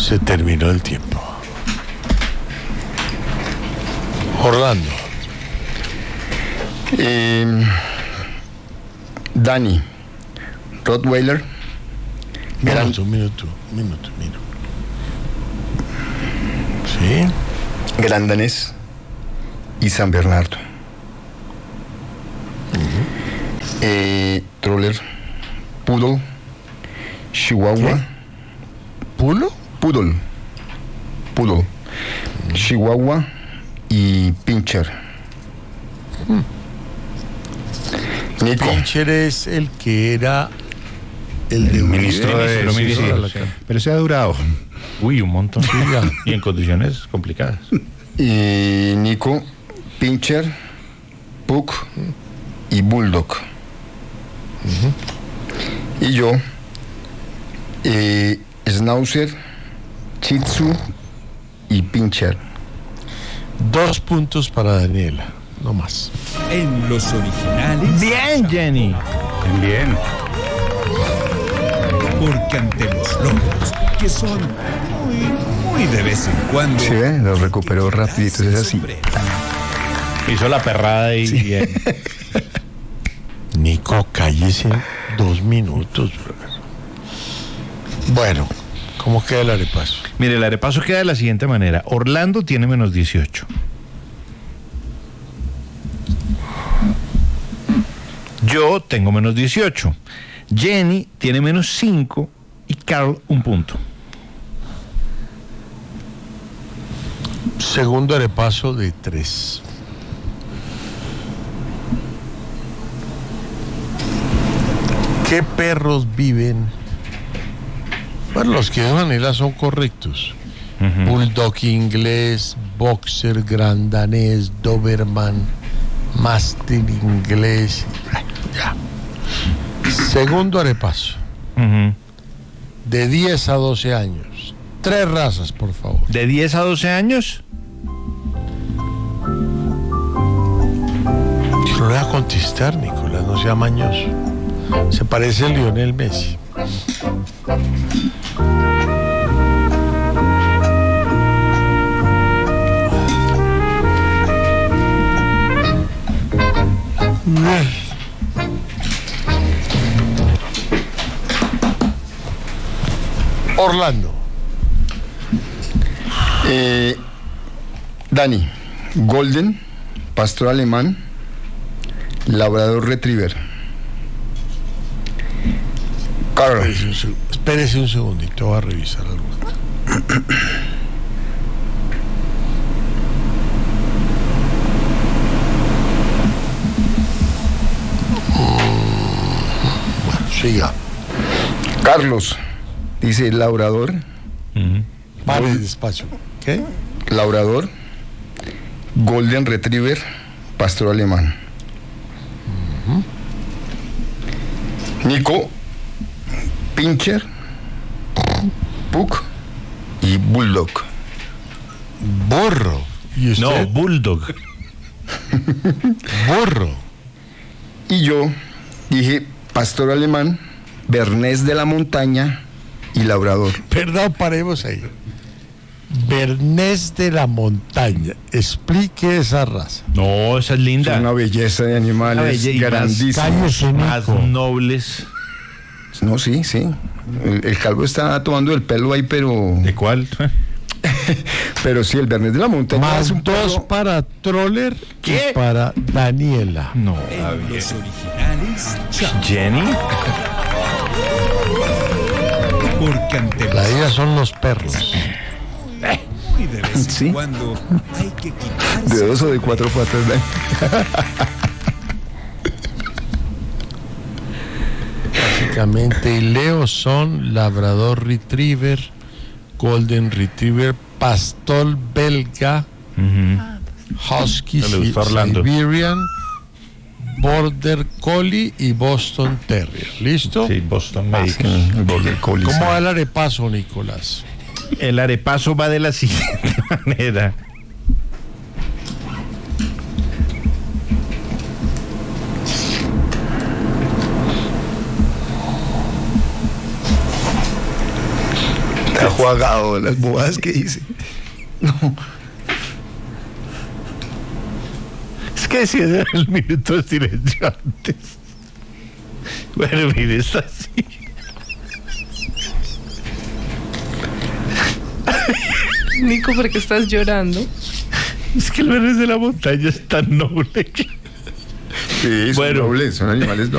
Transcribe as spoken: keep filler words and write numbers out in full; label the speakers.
Speaker 1: Se terminó el tiempo. Orlando.
Speaker 2: Eh, Dani. Rottweiler.
Speaker 1: Minuto, un minuto, un minuto, un minuto. Sí.
Speaker 2: Gran Danés y San Bernardo. Uh-huh. eh, Troller, Poodle, Chihuahua.
Speaker 1: ¿Qué? ¿Pulo?
Speaker 2: Poodle, Poodle, uh-huh. Chihuahua y Pinscher.
Speaker 1: Uh-huh.
Speaker 2: Nico.
Speaker 1: Pinscher es el que era el,
Speaker 3: el
Speaker 1: de
Speaker 3: ministro de, de
Speaker 1: sí, sí,
Speaker 3: sí. Pero se ha durado.
Speaker 4: Uy, un montón. Sí, y en condiciones complicadas.
Speaker 2: Y Nico, Pinscher, Puck y Bulldog. Uh-huh. Y yo, eh, Schnauzer, Shih Tzu y Pinscher.
Speaker 1: Dos puntos para Daniela, no más.
Speaker 5: En los originales.
Speaker 4: Bien, Jenny.
Speaker 3: Bien.
Speaker 5: Porque ante los logros, que son muy, muy de vez en cuando.
Speaker 2: Sí, ¿eh? Lo recuperó rapidito, es así.
Speaker 4: Hizo la perrada y sí. Bien.
Speaker 1: Nico, cállese dos minutos. Bueno, ¿cómo queda el arepaso?
Speaker 4: Mire, el arepaso queda de la siguiente manera. Orlando tiene menos dieciocho. Yo tengo menos dieciocho. Jenny tiene menos cinco y Carl un punto.
Speaker 1: Segundo arepaso de tres. ¿Qué perros viven? Bueno, los que de manera son correctos. Uh-huh. Bulldog inglés, boxer, gran danés, doberman, mastín inglés. Ya. Segundo arepaso.
Speaker 4: Uh-huh.
Speaker 1: De diez a doce años. Tres razas, por favor.
Speaker 4: ¿De diez a doce años?
Speaker 1: Yo no voy a contestar, Nicolás, no sea mañoso. Se parece a Lionel Messi. Orlando.
Speaker 2: Eh, Dani. Golden, pastor alemán, labrador retriever. Carl.
Speaker 1: Espérese un, seg- espérese un segundito, voy a revisar algo. Bueno, siga.
Speaker 2: Carlos. Dice labrador.
Speaker 4: Uh-huh.
Speaker 1: Vale, despacio. ¿Qué?
Speaker 2: Labrador, golden retriever, pastor alemán. Uh-huh. Nico, Pinscher, Puck y Bulldog.
Speaker 1: Borro. ¿Y usted?
Speaker 4: No, Bulldog.
Speaker 1: Borro.
Speaker 2: Y yo dije pastor alemán, bernés de la montaña y labrador.
Speaker 1: Perdón, paremos ahí. Bernés de la montaña. Explique esa raza.
Speaker 4: No, esa es linda.
Speaker 2: Es una belleza de animales grandísima.
Speaker 4: Más nobles.
Speaker 2: No, sí, sí. El, el calvo está tomando el pelo ahí, pero...
Speaker 4: ¿De cuál?
Speaker 2: Pero sí, el bernés de la montaña
Speaker 1: Más
Speaker 2: es un
Speaker 1: dos
Speaker 2: perro...
Speaker 1: para Troller
Speaker 4: ¿Qué?
Speaker 1: y para Daniela.
Speaker 4: No.
Speaker 5: En los originales, chao.
Speaker 4: Jenny.
Speaker 5: Porque ante
Speaker 1: La
Speaker 5: los
Speaker 1: idea son los perros.
Speaker 5: muy de vez en
Speaker 2: Sí.
Speaker 5: cuando hay que quitarse.
Speaker 2: De dos o de cuatro patas, Dani.
Speaker 1: Básicamente, Leo son labrador retriever, golden retriever, pastor belga,
Speaker 4: Uh-huh.
Speaker 1: husky,
Speaker 4: No le gustó
Speaker 1: si-
Speaker 4: Orlando.
Speaker 1: Siberian, border collie y Boston terrier. ¿Listo?
Speaker 4: Sí, Boston Medics.
Speaker 2: El border collie.
Speaker 1: ¿Cómo va el arepaso, Nicolás?
Speaker 4: El arepaso va de la siguiente manera.
Speaker 2: Ha jugado las bobadas que dice. No.
Speaker 4: Es que si era el minuto de silencio antes. Bueno, mire, está así.
Speaker 6: Nico, ¿por qué estás llorando?
Speaker 4: Es que el viernes de la montaña es tan noble que...
Speaker 2: Sí, son
Speaker 4: Bueno.
Speaker 2: nobles, son animales